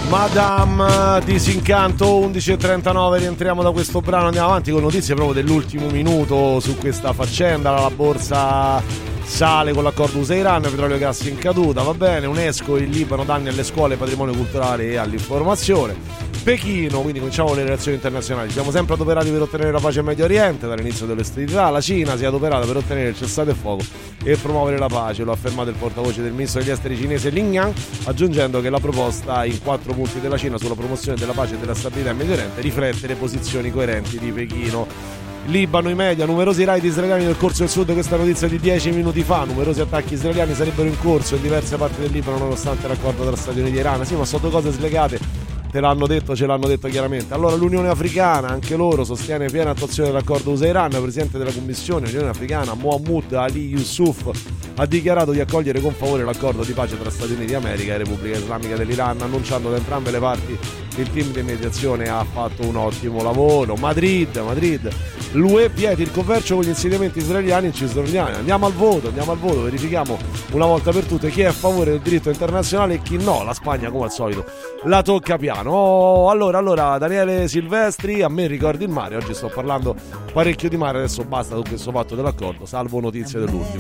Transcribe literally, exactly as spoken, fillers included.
Madame Disincanto, undici e trentanove, rientriamo da questo brano, andiamo avanti con notizie proprio dell'ultimo minuto su questa faccenda. La borsa sale con l'accordo U S A Iran, petrolio e gas in caduta, va bene. UNESCO, il Libano, danni alle scuole, patrimonio culturale e all'informazione. Pechino, quindi cominciamo le relazioni internazionali. Siamo sempre adoperati per ottenere la pace in Medio Oriente dall'inizio delle ostilità. La Cina si è adoperata per ottenere il cessate il fuoco e promuovere la pace, lo ha affermato il portavoce del ministro degli esteri cinese Lin Yang, aggiungendo che la proposta in quattro punti della Cina sulla promozione della pace e della stabilità in Medio Oriente riflette le posizioni coerenti di Pechino. Libano, i media, numerosi raid israeliani nel corso del sud, questa notizia di dieci minuti fa. Numerosi attacchi israeliani sarebbero in corso in diverse parti del Libano nonostante l'accordo tra Stati Uniti e Iran. Sì, ma sono cose slegate. Te l'hanno detto, ce l'hanno detto chiaramente. Allora l'Unione Africana, anche loro, sostiene piena attuazione dell'accordo U S A Iran. Il presidente della Commissione Unione Africana, Mohammed Ali Yusuf, ha dichiarato di accogliere con favore l'accordo di pace tra Stati Uniti d'America e Repubblica Islamica dell'Iran, annunciando da entrambe le parti che il team di mediazione ha fatto un ottimo lavoro. Madrid, Madrid, l'U E vieta il commercio con gli insediamenti israeliani in Cisgiordania. Andiamo al voto, andiamo al voto, verifichiamo una volta per tutte chi è a favore del diritto internazionale e chi no. La Spagna, come al solito, la tocca piano. Oh, allora, allora, Daniele Silvestri, a me ricordi il mare, oggi sto parlando parecchio di mare, adesso basta con questo fatto dell'accordo, salvo notizie dell'ultimo.